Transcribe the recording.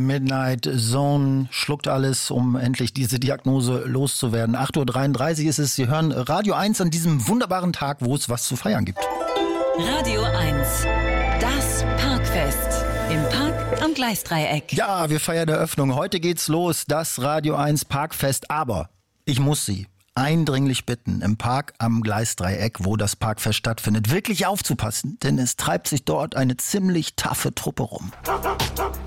Midnight Zone schluckt alles, um endlich diese Diagnose loszuwerden. 8.33 Uhr ist es. Sie hören Radio 1 an diesem wunderbaren Tag, wo es was zu feiern gibt. Radio 1, das Parkfest. Im Park am Gleisdreieck. Ja, wir feiern Eröffnung. Heute geht's los, das Radio 1 Parkfest. Aber ich muss Sie eindringlich bitten, im Park am Gleisdreieck, wo das Parkfest stattfindet, wirklich aufzupassen, denn es treibt sich dort eine ziemlich taffe Truppe rum.